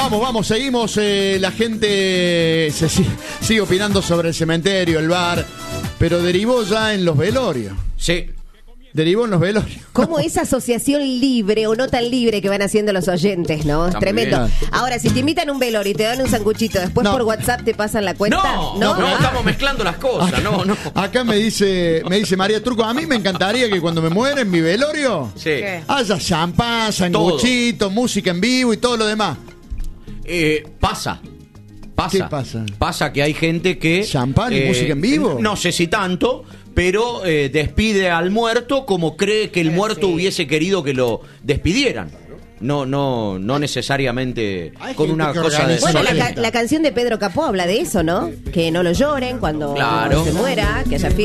Vamos, seguimos. La gente sigue opinando sobre el cementerio, el bar, pero derivó ya en los velorios. Sí. Derivó en los velorios. ¿Cómo esa asociación libre o no tan libre que van haciendo los oyentes, no? Es tremendo. bien. Ahora, si te invitan a un velorio y te dan un sanguchito, después No. por WhatsApp te pasan la cuenta. No, estamos mezclando las cosas. No. Acá me dice María Turco, a mí me encantaría que cuando me muera en mi velorio Sí. haya champán, sanguchito, música en vivo y todo lo demás. Pasa. ¿Qué pasa? Pasa que hay gente que... ¿Champán y música en vivo? No sé si tanto, pero despide al muerto como cree que el muerto hubiese querido que lo despidieran. No necesariamente Hay con gente una que cosa de... organiza. Bueno, la canción de Pedro Capó habla de eso, ¿no? Que no lo lloren cuando Claro. se muera, que haya